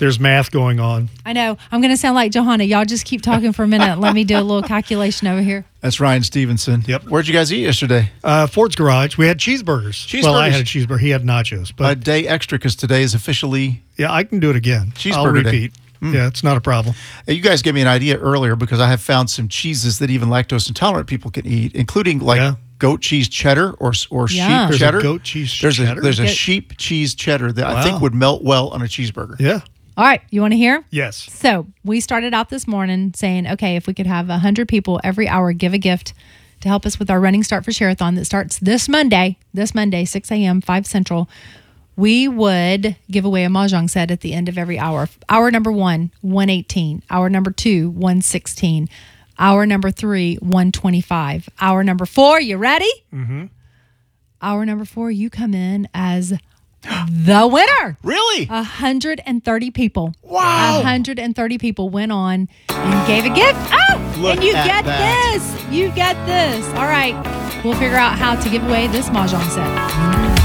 There's math going on. I know. I'm going to sound like Johanna. Y'all just keep talking for a minute. Let me do a little calculation over here. That's Ryan Stevenson. Yep. Where'd you guys eat yesterday? Ford's Garage. We had cheeseburgers. Well, I had a cheeseburger. He had nachos. But a day extra because today is officially... Yeah, I can do it again. I'll repeat. Yeah, it's not a problem. You guys gave me an idea earlier because I have found some cheeses that even lactose intolerant people can eat, including goat cheese cheddar or sheep There's cheddar. A goat cheese cheddar? There's a sheep cheese cheddar that I think would melt well on a cheeseburger. Yeah. All right. You want to hear? Yes. So we started out this morning saying, okay, if we could have 100 people every hour give a gift to help us with our Running Start for Share-a-thon that starts this Monday, 6 a.m., 5 Central, we would give away a Mahjong set at the end of every hour. Hour number 1, 118. Hour number 2, 116. Hour number 3, 125. Hour number 4, you ready? Mm-hmm. Hour number 4, you come in as the winner. Really? 130 people. Wow. 130 people went on and gave a gift. Oh, Look and you at get that. this. You get this. All right. We'll figure out how to give away this Mahjong set.